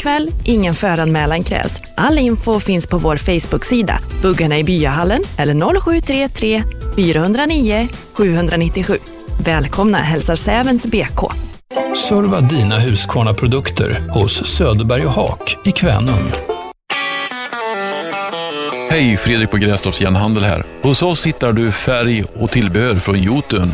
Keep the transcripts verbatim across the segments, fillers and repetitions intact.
kväll, ingen föranmälan krävs. All info finns på vår Facebook-sida, Buggarna i Byahallen eller noll sju tre tre fyra noll nio sju nio sju. Välkomna hälsar Sävens B K. Serva dina Husqvarna-produkter hos Söderberg och Haak i Kvänum. Hej, Fredrik på Grästorps Järnhandel här. Hos oss hittar du färg och tillbehör från Jotun.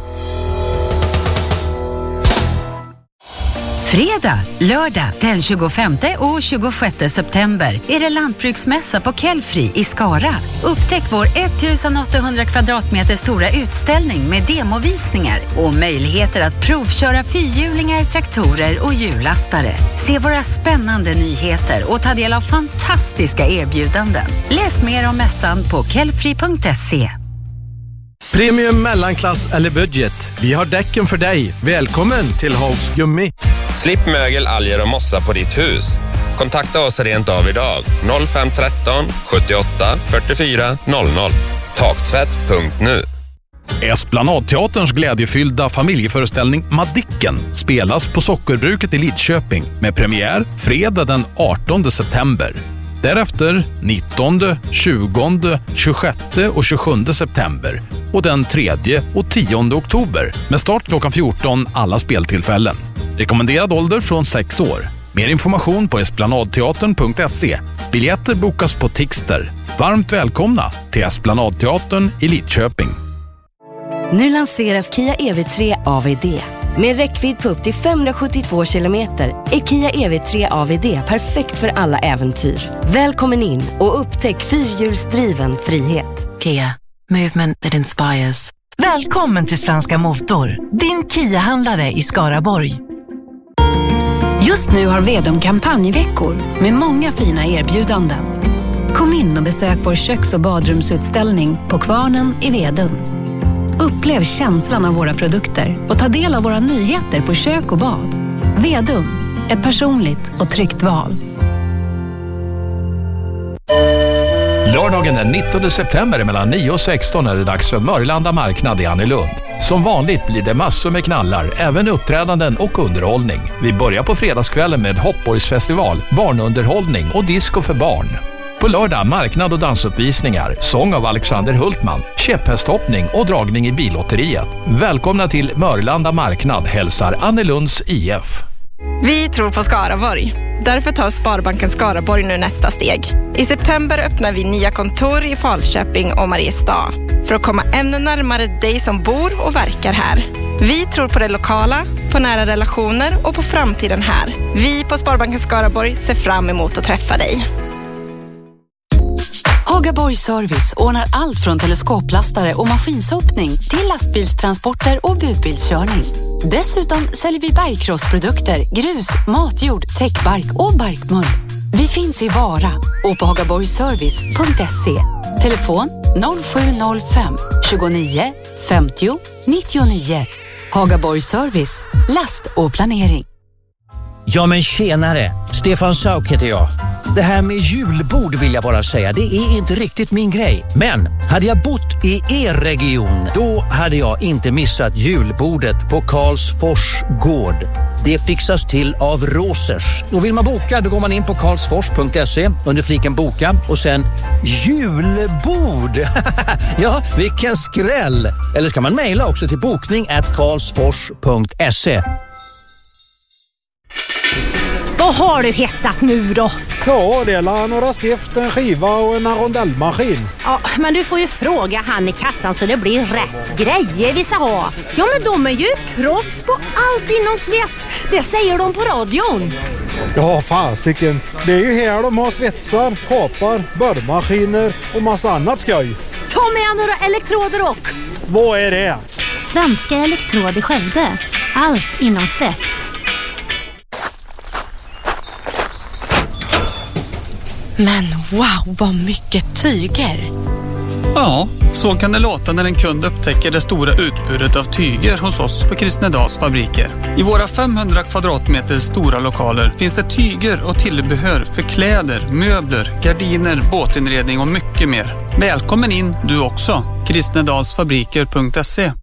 Fredag, lördag den tjugofemte och tjugosjätte september är det lantbruksmässa på Kellfri i Skara. Upptäck vår ettusenåttahundra kvadratmeter stora utställning med demovisningar och möjligheter att provköra fyrhjulingar, traktorer och hjullastare. Se våra spännande nyheter och ta del av fantastiska erbjudanden. Läs mer om mässan på kellfri punkt se. Premium, mellanklass eller budget. Vi har däcken för dig. Välkommen till Haugs Gummi. Slipp mögel, alger och mossa på ditt hus. Kontakta oss rent av idag. noll fem ett tre sjuttioåtta fyrtiofyra noll noll. Taktvätt punkt nu. Esplanadteaterns glädjefyllda familjeföreställning Madicken spelas på Sockerbruket i Lidköping med premiär fredag den artonde september. Därefter nittonde, tjugonde, tjugosjätte och tjugosjunde september och den tredje och tionde oktober med start klockan fjorton alla speltillfällen. Rekommenderad ålder från sex år. Mer information på esplanadteatern punkt se. Biljetter bokas på Tixter. Varmt välkomna till Esplanadteatern i Lidköping. Nu lanseras Kia E V tre A V D. Med räckvidd på upp till femhundrasjuttiotvå kilometer är Kia E V tre A V D perfekt för alla äventyr. Välkommen in och upptäck fyrhjulsdriven frihet. Kia, movement that inspires. Välkommen till Svenska Motor, din Kia-handlare i Skaraborg. Just nu har Vedum kampanjveckor med många fina erbjudanden. Kom in och besök vår köks- och badrumsutställning på Kvarnen i Vedum. Upplev känslan av våra produkter och ta del av våra nyheter på kök och bad. Vedum, ett personligt och tryggt val. Lördagen den nittonde september mellan nio och sexton är det dags för Mörlanda marknad i Annelund. Som vanligt blir det massor med knallar, även uppträdanden och underhållning. Vi börjar på fredagskvällen med Hoppborgsfestival, barnunderhållning och disco för barn. På lördag marknad och dansuppvisningar, sång av Alexander Hultman, käpphästhoppning och dragning i billotteriet. Välkomna till Mörlanda marknad, hälsar Annelunds I F. Vi tror på Skaraborg. Därför tar Sparbanken Skaraborg nu nästa steg. I september öppnar vi nya kontor i Falköping och Mariestad för att komma ännu närmare dig som bor och verkar här. Vi tror på det lokala, på nära relationer och på framtiden här. Vi på Sparbanken Skaraborg ser fram emot att träffa dig. Hagaborg Service ordnar allt från teleskoplastare och maskinsopning till lastbilstransporter och budbilskörning. Dessutom säljer vi bergkrossprodukter, grus, matjord, täckbark och barkmull. Vi finns i Vara och på hagaborgservice punkt se. Telefon noll sju noll fem tjugonio femtio nittionio. Hagaborg Service, last och planering. Ja men tjenare, Stefan Sauk heter jag. Det här med julbord vill jag bara säga, det är inte riktigt min grej. Men hade jag bott i er region, då hade jag inte missat julbordet på Karlsfors gård. Det fixas till av Råsers. Och vill man boka, då går man in på karlsfors punkt se under fliken boka och sen julbord. Ja, vilken skräll. Eller ska man mejla också till bokning at karlsfors punkt se. Vad har du hittat nu då? Ja, det är några stift, en skiva och en rondellmaskin. Ja, men du får ju fråga han i kassan så det blir rätt grejer vi ska ha. Ja, men de är ju proffs på allt inom svets. Det säger de på radion. Ja, fasiken. Det är ju här de har svetsar, kapar, borrmaskiner och massa annat skoj. Ta med några elektroder och... Vad är det? Svenska Elektrod i Skövde. Allt inom svets. Men wow, vad mycket tyger! Ja, så kan det låta när en kund upptäcker det stora utbudet av tyger hos oss på Kristnedals fabriker. I våra femhundra kvadratmeter stora lokaler finns det tyger och tillbehör för kläder, möbler, gardiner, båtinredning och mycket mer. Välkommen in du också, kristnedalsfabriker punkt se.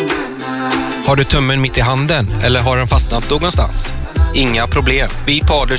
Har du tummen mitt i handen eller har den fastnat någonstans? Inga problem. Vi på Adler